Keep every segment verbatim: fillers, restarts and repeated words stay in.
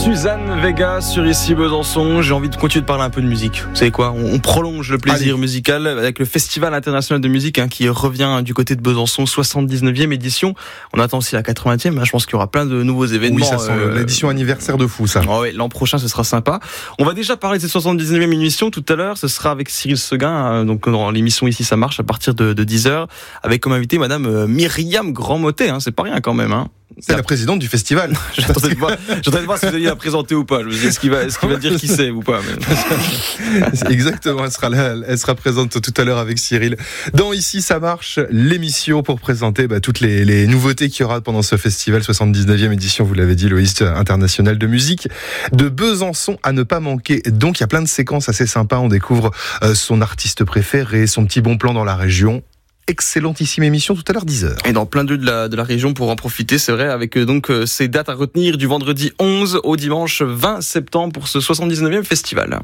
Suzanne Vega sur Ici Besançon. J'ai envie de continuer de parler un peu de musique. Vous savez quoi, on, on prolonge le plaisir Allez. musical avec le Festival international de musique hein, qui revient du côté de Besançon, soixante-dix-neuvième édition. On attend aussi la quatre-vingtième. Hein, je pense qu'il y aura plein de nouveaux événements. Oui, ça sent euh, l'édition anniversaire de fou, ça. Oh ouais, l'an prochain, ce sera sympa. On va déjà parler de cette soixante-dix-neuvième émission tout à l'heure. Ce sera avec Cyril Seguin, hein, donc dans l'émission Ici ça marche à partir de, de dix heures, avec comme invité Madame Myriam Grandmotet. Hein, c'est pas rien quand même. Hein. C'est la présidente du festival. J'attendais de voir, j'attendais de voir si vous alliez la présenter ou pas. Je me dis, est-ce qu'il va, est-ce qu'il va dire qui c'est ou pas mais... Exactement, elle sera là, elle sera présente tout à l'heure avec Cyril. Dans Ici ça marche, l'émission pour présenter bah, toutes les, les nouveautés qu'il y aura pendant ce festival, soixante-dix-neuvième édition, vous l'avez dit, Loïs, international de musique de Besançon à ne pas manquer. Donc il y a plein de séquences assez sympas. On découvre euh, son artiste préféré, son petit bon plan dans la région. Excellentissime émission tout à l'heure dix heures. Et dans plein de lieux de la, de la région pour en profiter, c'est vrai, avec donc ces dates à retenir du vendredi onze au dimanche vingt septembre pour ce soixante-dix-neuvième festival.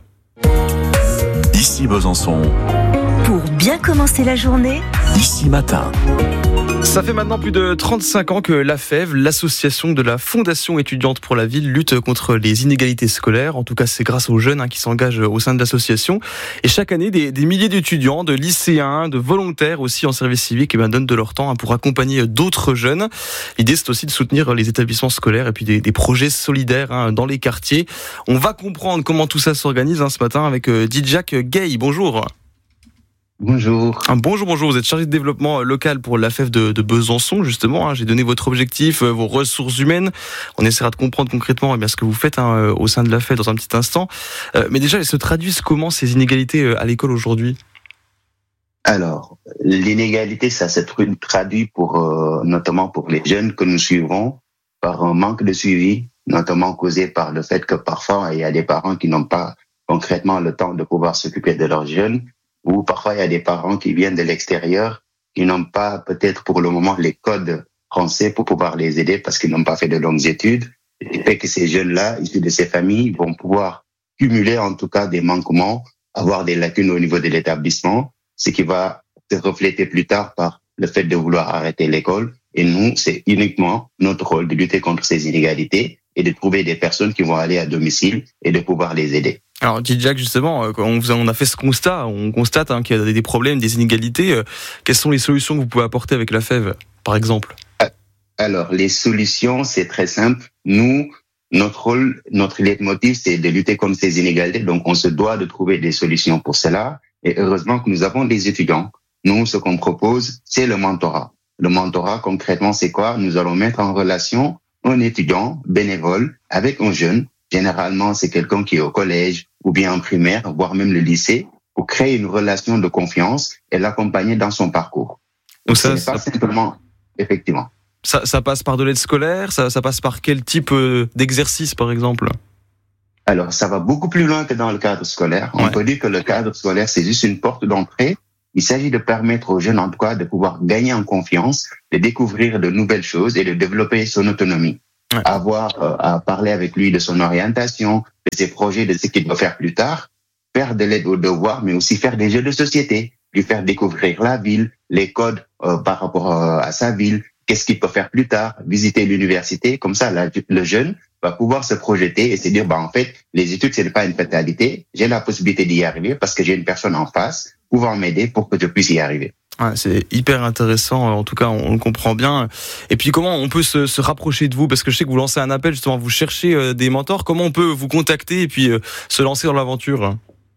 Ici Besançon. Pour bien commencer la journée, Ici matin. Ça fait maintenant plus de trente-cinq ans que l'A F E V, l'association de la Fondation étudiante pour la ville, lutte contre les inégalités scolaires. En tout cas, c'est grâce aux jeunes hein, qui s'engagent au sein de l'association. Et chaque année, des, des milliers d'étudiants, de lycéens, de volontaires aussi en service civique, eh bien, donnent de leur temps hein, pour accompagner d'autres jeunes. L'idée, c'est aussi de soutenir les établissements scolaires et puis des, des projets solidaires hein, dans les quartiers. On va comprendre comment tout ça s'organise hein, ce matin avec euh, Djak Gay. Bonjour. Bonjour. Un bonjour, bonjour. Vous êtes chargé de développement local pour l'A F E V de, de Besançon, justement. Hein. J'ai donné votre objectif, vos ressources humaines. On essaiera de comprendre concrètement eh bien, ce que vous faites hein, au sein de l'A F E V dans un petit instant. Euh, mais déjà, elles se traduisent comment ces inégalités à l'école aujourd'hui ? Alors, l'inégalité, ça se traduit pour, euh, notamment pour les jeunes que nous suivons par un manque de suivi, notamment causé par le fait que parfois, il y a des parents qui n'ont pas concrètement le temps de pouvoir s'occuper de leurs jeunes. Ou parfois il y a des parents qui viennent de l'extérieur, qui n'ont pas peut-être pour le moment les codes français pour pouvoir les aider parce qu'ils n'ont pas fait de longues études. Et fait que ces jeunes-là, issus de ces familles, vont pouvoir cumuler en tout cas des manquements, avoir des lacunes au niveau de l'établissement, ce qui va se refléter plus tard par le fait de vouloir arrêter l'école. Et nous, c'est uniquement notre rôle de lutter contre ces inégalités et de trouver des personnes qui vont aller à domicile et de pouvoir les aider. Alors, Djak, justement, on, on a fait ce constat, on constate hein, qu'il y a des problèmes, des inégalités. Quelles sont les solutions que vous pouvez apporter avec l'A F E V, par exemple ? Alors, les solutions, c'est très simple. Nous, notre rôle, notre leitmotiv, c'est de lutter contre ces inégalités. Donc, on se doit de trouver des solutions pour cela. Et heureusement que nous avons des étudiants. Nous, ce qu'on propose, c'est le mentorat. Le mentorat, concrètement, c'est quoi ? Nous allons mettre en relation un étudiant bénévole avec un jeune. Généralement, c'est quelqu'un qui est au collège ou bien en primaire, voire même le lycée, pour créer une relation de confiance et l'accompagner dans son parcours. Donc, Donc ça, c'est pas ça... simplement, effectivement. Ça, ça passe par de l'aide scolaire, ça, ça passe par quel type d'exercice, par exemple ? Alors, ça va beaucoup plus loin que dans le cadre scolaire. On ouais. peut dire que le cadre scolaire, c'est juste une porte d'entrée. Il s'agit de permettre aux jeunes, en tout cas, de pouvoir gagner en confiance, de découvrir de nouvelles choses et de développer son autonomie. Ouais. Avoir euh, à parler avec lui de son orientation, de ses projets, de ce qu'il doit faire plus tard, faire de l'aide aux devoirs, mais aussi faire des jeux de société, lui faire découvrir la ville, les codes euh, par rapport euh, à sa ville, qu'est-ce qu'il peut faire plus tard, visiter l'université. Comme ça, la, le jeune va pouvoir se projeter et se dire, bah en fait, les études, ce n'est pas une fatalité. J'ai la possibilité d'y arriver parce que j'ai une personne en face pouvant m'aider pour que je puisse y arriver. Ouais, c'est hyper intéressant, en tout cas on le comprend bien. Et puis comment on peut se, se rapprocher de vous ? Parce que je sais que vous lancez un appel, justement, vous cherchez euh, des mentors. Comment on peut vous contacter et puis euh, se lancer dans l'aventure ?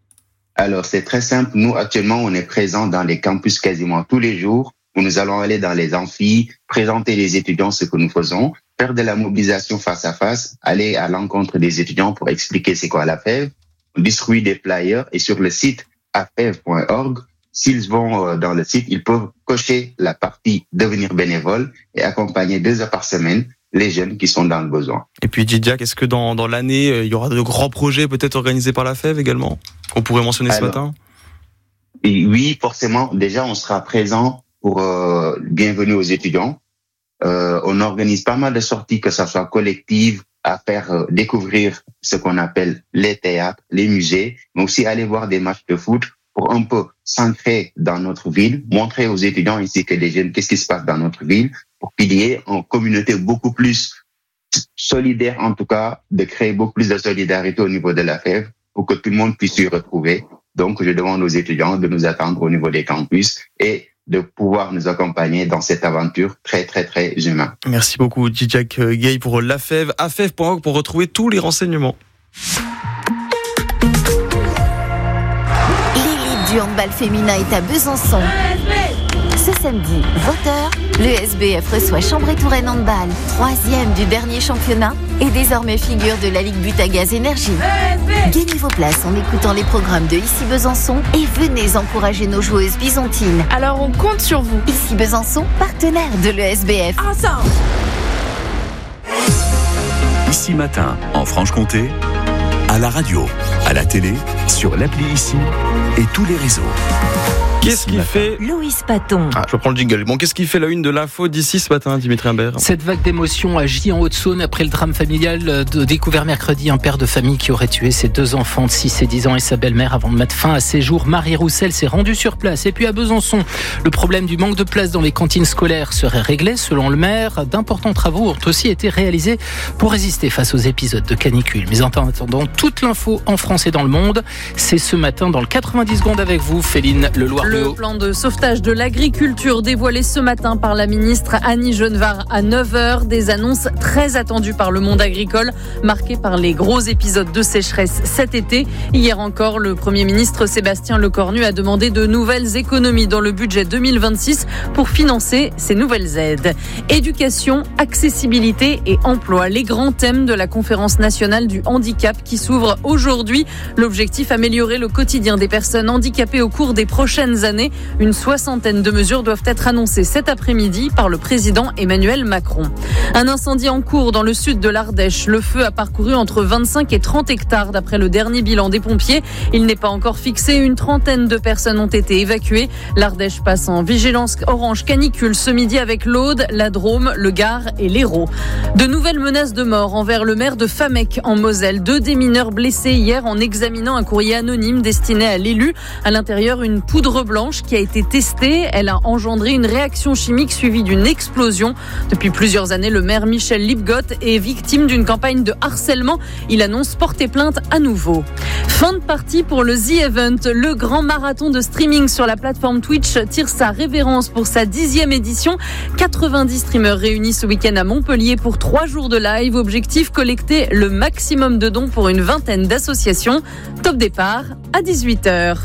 Alors c'est très simple, nous actuellement on est présents dans les campus quasiment tous les jours, où nous allons aller dans les amphis, présenter les étudiants ce que nous faisons, faire de la mobilisation face à face, aller à l'encontre des étudiants pour expliquer c'est quoi l'A F E V, on distribue des flyers et sur le site a f e v point org, s'ils vont dans le site, ils peuvent cocher la partie devenir bénévole et accompagner deux heures par semaine les jeunes qui sont dans le besoin. Et puis Djak, est-ce que dans, dans l'année, il y aura de grands projets peut-être organisés par l'A F E V également, qu'on pourrait mentionner ce Alors, matin ? Oui, forcément. Déjà, on sera présent pour euh, bienvenue aux étudiants. Euh, on organise pas mal de sorties, que ça soit collectives, à faire euh, découvrir ce qu'on appelle les théâtres, les musées, mais aussi aller voir des matchs de foot pour un peu s'ancrer dans notre ville, montrer aux étudiants ainsi que les jeunes qu'est-ce qui se passe dans notre ville, pour qu'il y ait une communauté beaucoup plus solidaire, en tout cas, de créer beaucoup plus de solidarité au niveau de la F E V pour que tout le monde puisse s'y retrouver. Donc, je demande aux étudiants de nous attendre au niveau des campus et de pouvoir nous accompagner dans cette aventure très, très, très humaine. Merci beaucoup, Djidjak Gueye, pour l'A F E V, a f e v point org pour retrouver tous les renseignements. L'élite du handball féminin est à Besançon. Ce samedi, vingt heures, le S B F reçoit Chambray-Touraine Handball, troisième du dernier championnat et désormais figure de la Ligue Butagaz Énergie. Gagnez vos places en écoutant les programmes de Ici Besançon et venez encourager nos joueuses byzantines. Alors on compte sur vous. Ici Besançon, partenaire de l'E S B F. Ah ça Ici Matin, en Franche-Comté, à la radio, à la télé, sur l'appli Ici et tous les réseaux. Qu'est-ce qui fait Louise Paton. Ah, je reprends le jingle. Bon, qu'est-ce qui fait la une de l'info d'ici ce matin, Dimitri Imbert? Cette vague d'émotions agit en Haute-Saône après le drame familial de découvert mercredi un père de famille qui aurait tué ses deux enfants de six et dix ans et sa belle-mère avant de mettre fin à ses jours. Marie Roussel s'est rendue sur place. Et puis à Besançon, le problème du manque de place dans les cantines scolaires serait réglé. Selon le maire, d'importants travaux ont aussi été réalisés pour résister face aux épisodes de canicule. Mais en attendant, toute l'info en France et dans le monde, c'est ce matin dans le quatre-vingt-dix secondes avec vous, Féline Leloir-Bio. Le plan de sauvetage de l'agriculture dévoilé ce matin par la ministre Annie Genevard à neuf heures. Des annonces très attendues par le monde agricole, marquées par les gros épisodes de sécheresse cet été. Hier encore, le Premier ministre Sébastien Lecornu a demandé de nouvelles économies dans le budget deux mille vingt-six pour financer ces nouvelles aides. Éducation, accessibilité et emploi, les grands thèmes de la conférence nationale du handicap qui s'ouvre aujourd'hui. L'objectif, améliorer le quotidien des personnes handicapées au cours des prochaines années. Une soixantaine de mesures doivent être annoncées cet après-midi par le président Emmanuel Macron. Un incendie en cours dans le sud de l'Ardèche. Le feu a parcouru entre vingt-cinq et trente hectares d'après le dernier bilan des pompiers. Il n'est pas encore fixé. Une trentaine de personnes ont été évacuées. L'Ardèche passe en vigilance orange canicule ce midi avec l'Aude, la Drôme, le Gard et l'Hérault. De nouvelles menaces de mort envers le maire de Famec en Moselle. Deux des mineurs blessés hier en examinant un courrier anonyme destiné à l'élu. À l'intérieur, une poudre blanche qui a été testée. Elle a engendré une réaction chimique suivie d'une explosion. Depuis plusieurs années, le maire Michel Lipgott est victime d'une campagne de harcèlement. Il annonce porter plainte à nouveau. Fin de partie pour le The Event. Le grand marathon de streaming sur la plateforme Twitch tire sa révérence pour sa dixième édition. quatre-vingt-dix streamers réunis ce week-end à Montpellier pour trois jours de live. Objectif, collecter le maximum de dons pour une vingtaine d'associations. Top départ à dix-huit heures.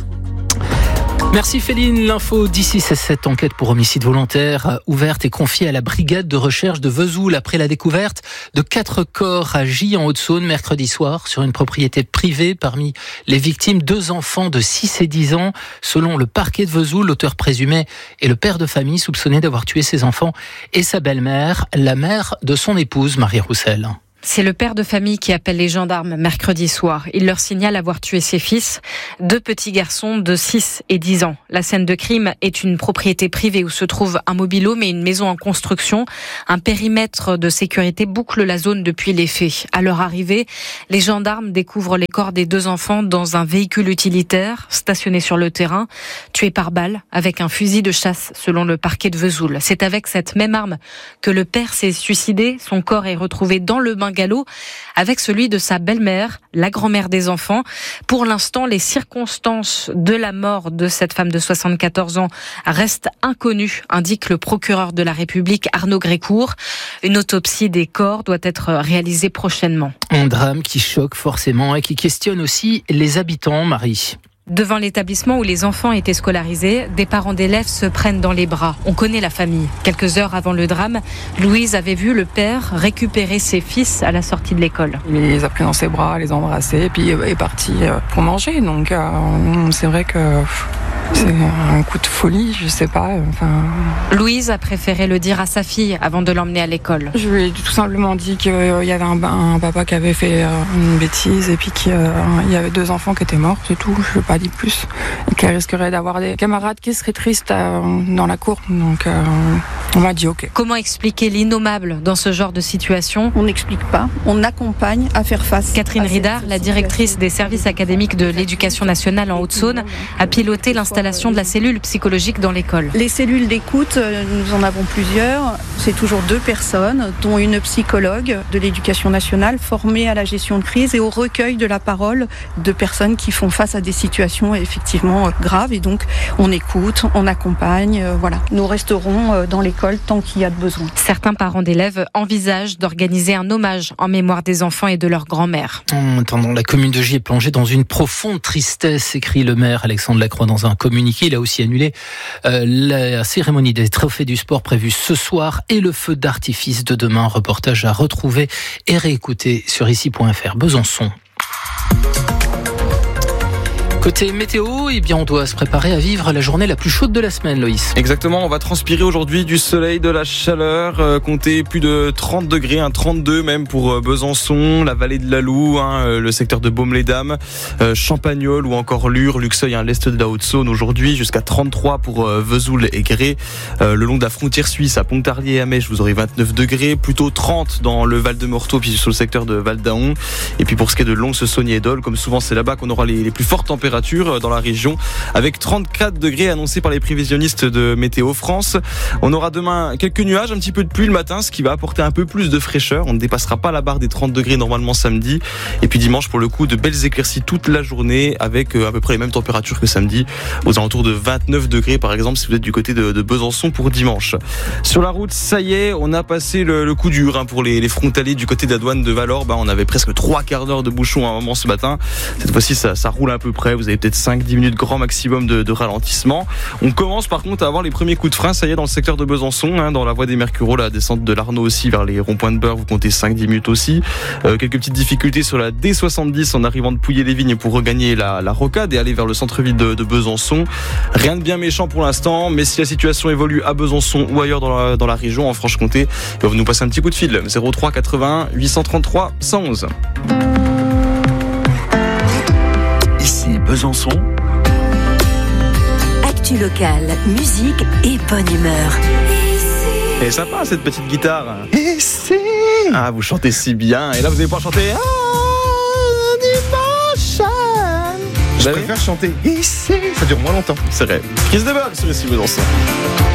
Merci Féline. L'info d'ici, c'est cette enquête pour homicide volontaire ouverte et confiée à la brigade de recherche de Vesoul après la découverte de quatre corps à Gy en Haute-Saône mercredi soir sur une propriété privée. Parmi les victimes, deux enfants de six et dix ans. Selon le parquet de Vesoul, l'auteur présumé est le père de famille soupçonné d'avoir tué ses enfants et sa belle-mère, la mère de son épouse, Marie Roussel. C'est le père de famille qui appelle les gendarmes mercredi soir. Il leur signale avoir tué ses fils, deux petits garçons de six et dix ans. La scène de crime est une propriété privée où se trouve un mobile-home mais une maison en construction. Un périmètre de sécurité boucle la zone depuis les faits. À leur arrivée, les gendarmes découvrent les corps des deux enfants dans un véhicule utilitaire stationné sur le terrain, tués par balle avec un fusil de chasse selon le parquet de Vesoul. C'est avec cette même arme que le père s'est suicidé. Son corps est retrouvé dans le bain galop avec celui de sa belle-mère, la grand-mère des enfants. Pour l'instant, les circonstances de la mort de cette femme de soixante-quatorze ans restent inconnues, indique le procureur de la République Arnaud Grécourt. Une autopsie des corps doit être réalisée prochainement. Un drame qui choque forcément et qui questionne aussi les habitants, Marie. Devant l'établissement où les enfants étaient scolarisés, des parents d'élèves se prennent dans les bras. On connaît la famille. Quelques heures avant le drame, Louise avait vu le père récupérer ses fils à la sortie de l'école. Il les a pris dans ses bras, les a embrassés, et puis est parti pour manger. Donc euh, c'est vrai que c'est un coup de folie, je sais pas. Enfin... Louise a préféré le dire à sa fille avant de l'emmener à l'école. Je lui ai tout simplement dit qu'il y avait un, un papa qui avait fait une bêtise et puis qu'il y avait deux enfants qui étaient morts, c'est tout. Je ne veux pas dire plus. Et qu'elle risquerait d'avoir des camarades qui seraient tristes euh, dans la cour. Donc euh, on m'a dit ok. Comment expliquer l'innommable dans ce genre de situation ? On n'explique pas, on accompagne à faire face. Catherine Ridard, la directrice des services académiques de l'éducation nationale en Haute-Saône, a piloté l'installation l'installation de la cellule psychologique dans l'école. Les cellules d'écoute, nous en avons plusieurs. C'est toujours deux personnes, dont une psychologue de l'Éducation nationale formée à la gestion de crise et au recueil de la parole de personnes qui font face à des situations effectivement graves. Et donc, on écoute, on accompagne. Voilà. Nous resterons dans l'école tant qu'il y a de besoin. Certains parents d'élèves envisagent d'organiser un hommage en mémoire des enfants et de leur grand-mère. En attendant, la commune de Gy est plongée dans une profonde tristesse, écrit le maire Alexandre Lacroix dans un communiqué. Il a aussi annulé euh, la cérémonie des trophées du sport prévue ce soir et le feu d'artifice de demain. Reportage à retrouver et réécouter sur ici point f r. Besançon. Côté météo, eh bien, on doit se préparer à vivre la journée la plus chaude de la semaine, Loïs. Exactement, on va transpirer aujourd'hui du soleil, de la chaleur, euh, compter plus de trente degrés, hein, trente-deux même pour euh, Besançon, la vallée de la Loue, hein, euh, le secteur de Baume-les-Dames, euh, Champagnole ou encore Lure, Luxeuil, hein, l'est de la Haute-Saône aujourd'hui, jusqu'à trente-trois pour euh, Vesoul et Gré. Euh, le long de la frontière suisse, à Pontarlier et à Mèche, vous aurez vingt-neuf degrés, plutôt trente dans le Val de Morteau, puis sur le secteur de Val d'Aon. Et puis pour ce qui est de Lons-Saunier et Dole, comme souvent c'est là-bas qu'on aura les, les plus fortes températures dans la région, avec trente-quatre degrés annoncés par les prévisionnistes de Météo France. On aura demain quelques nuages, un petit peu de pluie le matin, ce qui va apporter un peu plus de fraîcheur. On ne dépassera pas la barre des trente degrés normalement samedi. Et puis dimanche, pour le coup, de belles éclaircies toute la journée, avec à peu près les mêmes températures que samedi, aux alentours de vingt-neuf degrés par exemple, si vous êtes du côté de, de Besançon pour dimanche. Sur la route, ça y est, on a passé le, le coup dur hein, pour les, les frontaliers du côté de la douane de Valorbe. Bah, on avait presque trois quarts d'heure de bouchon à un moment ce matin. Cette fois-ci, ça, ça roule à peu près. Vous avez peut-être cinq à dix minutes grand maximum de, de ralentissement. On commence par contre à avoir les premiers coups de frein, ça y est, dans le secteur de Besançon, hein, dans la voie des Mercureaux, la descente de l'Arnaud aussi vers les ronds-points de Beurre, vous comptez cinq à dix minutes aussi. Euh, quelques petites difficultés sur la D soixante-dix en arrivant de Pouilly-les-Vignes pour regagner la, la rocade et aller vers le centre-ville de, de Besançon. Rien de bien méchant pour l'instant, mais si la situation évolue à Besançon ou ailleurs dans la, dans la région, en Franche-Comté, vous nous passez un petit coup de fil. zéro trois quatre-vingt-un huit cent trente-trois cent onze. Ici Besançon. Local, musique et bonne humeur. Et sympa cette petite guitare. Et c'est... Ah, vous chantez si bien. Et là, vous allez pouvoir chanter. Je préfère chanter ici. Ça dure moins longtemps. C'est vrai. Chris de Ball sur ici Besançon.